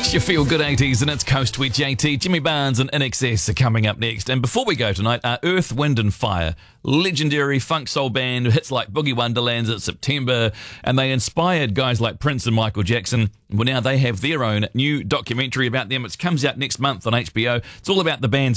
It's your Feel Good 80s and it's Coast with JT. Jimmy Barnes and INXS are coming up next. And before we go tonight, Earth, Wind and Fire, legendary funk soul band, hits like Boogie Wonderland's at September, and they inspired guys like Prince and Michael Jackson. Well, now they have their own new documentary about them. It comes out next month on HBO. It's all about the band's